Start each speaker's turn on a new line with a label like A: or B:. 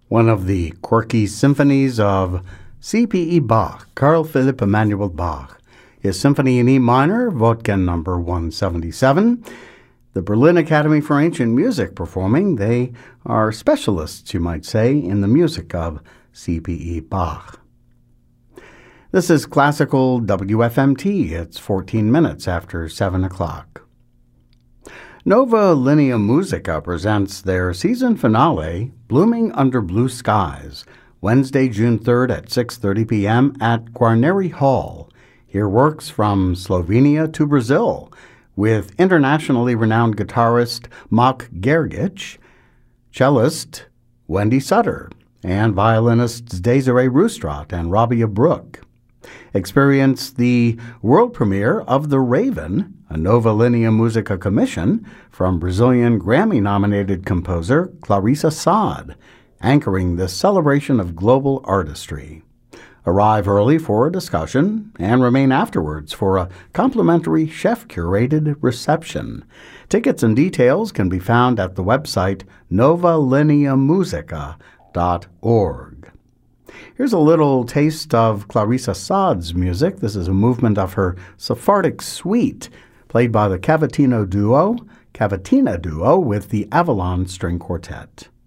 A: one of the quirky symphonies of C.P.E. Bach, Carl Philipp Emanuel Bach. His Symphony in E minor, Wotgen number 177. The Berlin Academy for Ancient Music performing. They are specialists, you might say, in the music of C.P.E. Bach. This is Classical WFMT. It's 14 minutes after 7 o'clock. Nova Linea Musica presents their season finale, Blooming Under Blue Skies, Wednesday, June 3rd at 6:30 p.m. at Guarneri Hall. Hear works from Slovenia to Brazil, with internationally renowned guitarist Mak Gergic, cellist Wendy Sutter, and violinists Desiree Roostrat and Rabia Brook. Experience the world premiere of The Raven, a Nova Linea Musica commission from Brazilian Grammy-nominated composer Clarissa Saad, anchoring the celebration of global artistry. Arrive early for a discussion and remain afterwards for a complimentary chef-curated reception. Tickets and details can be found at the website novalineamusica.org. Here's a little taste of Clarissa Saad's music. This is a movement of her Sephardic Suite, played by the Cavatina duo with the Avalon String Quartet.